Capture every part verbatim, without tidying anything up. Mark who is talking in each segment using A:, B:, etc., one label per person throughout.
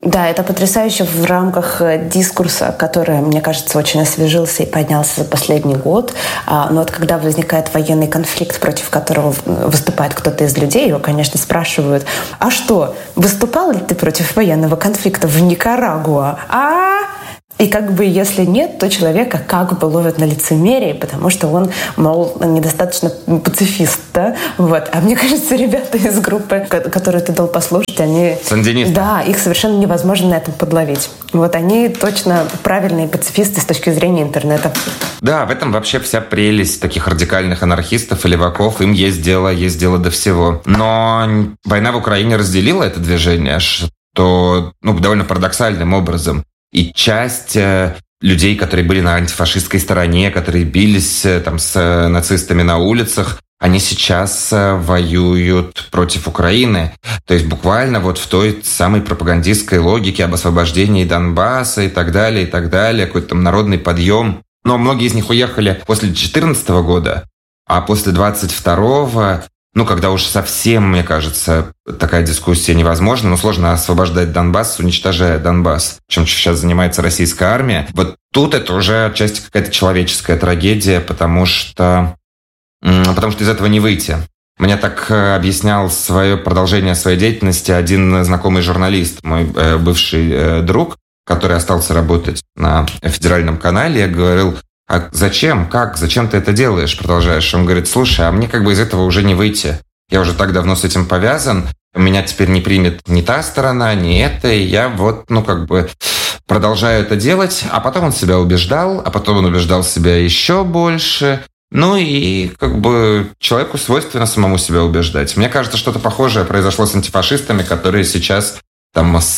A: Да, это потрясающе в рамках дискурса, который, мне кажется, очень освежился и поднялся за последний год. Но вот когда возникает военный конфликт, против которого выступает кто-то из людей, его, конечно, спрашивают: а что, выступал ли ты против военного конфликта в Никарагуа? А И как бы если нет, то человека как бы ловят на лицемерие, потому что он, мол, недостаточно пацифист, да? Вот. А мне кажется, ребята из группы, которые ты дал послушать, они...
B: Сандинисты.
A: Да, их совершенно невозможно на этом подловить. Вот они точно правильные пацифисты с точки зрения интернета.
B: Да, в этом вообще вся прелесть таких радикальных анархистов и леваков. Им есть дело, есть дело до всего. Но война в Украине разделила это движение, что ну, довольно парадоксальным образом. И часть э, людей, которые были на антифашистской стороне, которые бились э, там, с э, нацистами на улицах, они сейчас э, воюют против Украины. То есть буквально вот в той самой пропагандистской логике об освобождении Донбасса и так далее, и так далее, какой-то там народный подъем. Но многие из них уехали после две тысячи четырнадцатого года, а после двадцать второго... Ну, когда уж совсем, мне кажется, такая дискуссия невозможна, но сложно освобождать Донбасс, уничтожая Донбасс, чем сейчас занимается российская армия. Вот тут это уже отчасти какая-то человеческая трагедия, потому что, потому что из этого не выйти. Мне так объяснял свое продолжение своей деятельности один знакомый журналист, мой бывший друг, который остался работать на федеральном канале. Я говорил: а зачем? Как? Зачем ты это делаешь? Продолжаешь. Он говорит: слушай, а мне как бы из этого уже не выйти. Я уже так давно с этим повязан. Меня теперь не примет ни та сторона, ни эта. И я вот, ну, как бы продолжаю это делать. А потом он себя убеждал, а потом он убеждал себя еще больше. Ну и как бы человеку свойственно самому себя убеждать. Мне кажется, что-то похожее произошло с антифашистами, которые сейчас... там с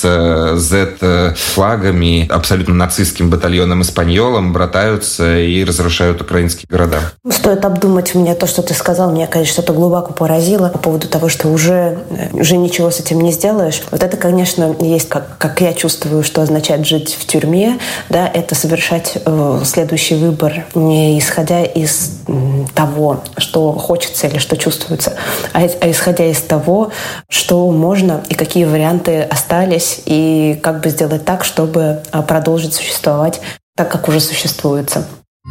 B: зет-флагами, абсолютно нацистским батальоном «Испаньолом» братаются и разрушают украинские города.
A: Стоит обдумать мне то, что ты сказал. Меня, конечно, что-то глубоко поразило по поводу того, что уже, уже ничего с этим не сделаешь. Вот это, конечно, есть, как, как я чувствую, что означает жить в тюрьме. Да, это совершать э, следующий выбор, не исходя из э, того, что хочется или что чувствуется, а, а исходя из того, что можно и какие варианты остались, и как бы сделать так, чтобы продолжить существовать так, как уже существуется.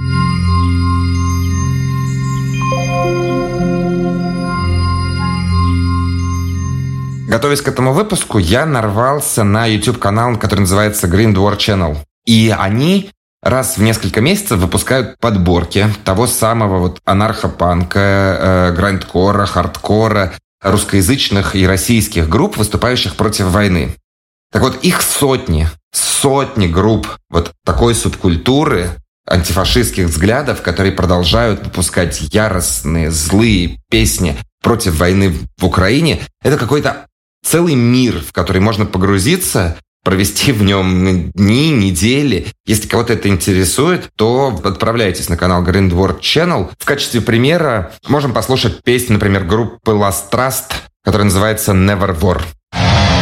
B: Готовясь к этому выпуску, я нарвался на YouTube-канал, который называется Green Dwarf Channel. И они раз в несколько месяцев выпускают подборки того самого вот анархопанка, э, грайндкора, хардкора, русскоязычных и российских групп, выступающих против войны. Так вот, их сотни, сотни групп вот такой субкультуры, антифашистских взглядов, которые продолжают выпускать яростные, злые песни против войны в Украине. Это какой-то целый мир, в который можно погрузиться, провести в нем дни, недели. Если кого-то это интересует, то отправляйтесь на канал Green Dwarf Channel. В качестве примера можем послушать песню, например, группы Last Trust, которая называется Never War.